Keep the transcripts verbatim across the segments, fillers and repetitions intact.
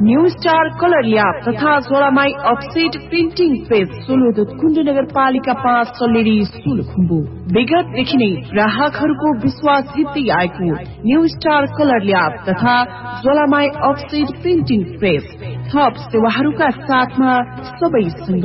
New star colour lab तथा ज्वालामाई offset printing press सोलुदुत कुण्ड नगरपालिका पाँच सल्लेरी सोलुखुम्बु। विगतदेखि नै ग्राहकहरूको विश्वास जित्दै आएको न्यू स्टार कलर ल्याब तथा ज्वालामाई अफसेट प्रिन्टिङ प्रेस थप सेवाहरूका साथमा सबैसँग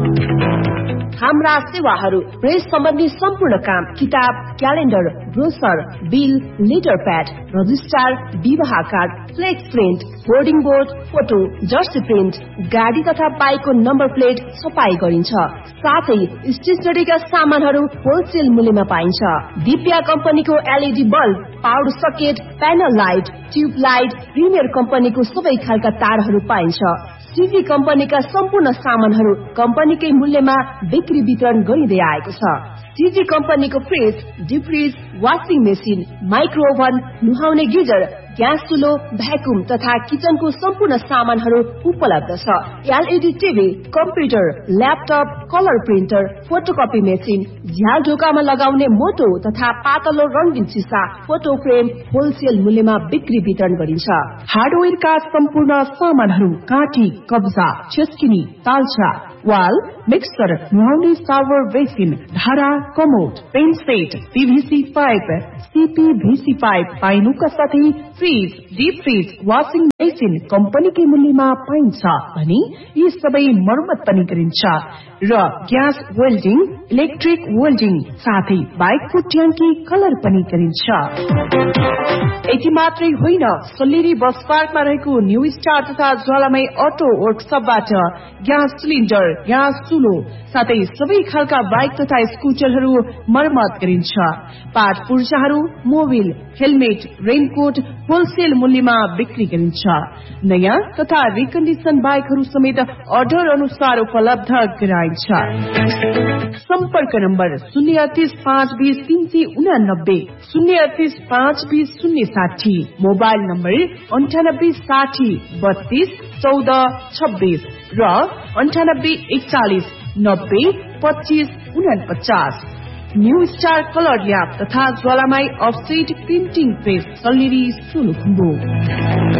हाम्रा सेवाहरू प्रेस सम्बन्धी सम्पूर्ण काम, किताब, calendar, brochure, bill, letter pad, registrar, विवाह card, flex print, boarding board, photo, Jersey print, गाडी तथा बाइकको नम्बर प्लेट छपाई गरिन्छ। साथै स्टेसनरीका सामानहरू होलसेल मूल्यमा पाइन्छ। दिव्या कम्पनीको LED bulb, power socket, panel light, tube light, premier कम्पनीको सबै खालका तारहरू पाइन्छ। सीजी कम्पनीका सम्पूर्ण सामानहरू कम्पनीकै मूल्यमा बिक्री वितरण गरिँदै आएको छ। सीजी कम्पनीको fridge, deep fridge, washing machine, micro oven, नुहाउने गिजर, ग्यास चुलो, भ्याकुम तथा किचनको सम्पूर्ण सामानहरू उपलब्ध छ। LED TV, computer, laptop, colour printer, photocopy machine, झ्याल ढोकामा लगाउने मोटो तथा पातलो रंगीन सिसा, फोटो फ्रेम होलसेल मूल्यमा बिक्री वितरण गरिन्छ। हार्डवेयरका सम्पूर्ण सामानहरू काँटी, कब्जा, छेस्किनी, तालछा, वाल, मिक्सर, नुहाउने सावर बेसिन, धारा, commode, pain set, पीभीसी pipe, सीपीभीसी pipe पाइनुका साथै fridge, deep fridge, washing machine कम्पनीकै मूल्यमा पाइन्छ भने यी सबै मर्मत पनि गरिन्छ र ग्यास वेल्डिङ, इलेक्ट्रिक वेल्डिङ साथै बाइकको ट्याङ्की कलर पनि गरिन्छ। यति मात्रै होइन, सल्लेरी बस पार्कमा रहेको न्यू स्टार तथा ज्वालामाई अटो वर्कसपबाट ग्यास सिलिन्डर, ग्यास चुलो साथै सबै खालका बाइक तथा स्कुटरहरू मर्मत गरिन्छ। Part पुर्जाहरू, Mobil, helmet, raincoat wholesale मूल्यमा बिक्री गरिन्छ। नयाँ तथा रिकन्डिसन बाइकहरू समेत अर्डर अनुसार उपलब्ध गराइन्छ। सम्पर्क नम्बर शून्य अडतिस पाँच बीस तीन सय उनानब्बे, शून्य अडतिस पाँच बीस शून्य साठी, मोबाइल नम्बर अन्ठानब्बे साठी बत्तीस चौध छब्बीस र अन्ठानब्बे एकचालिस नब्बे पच्चीस उनपचास। न्यू स्टार कलर ल्याब तथा ज्वालामाई offset printing press Salleri Solukhumbu.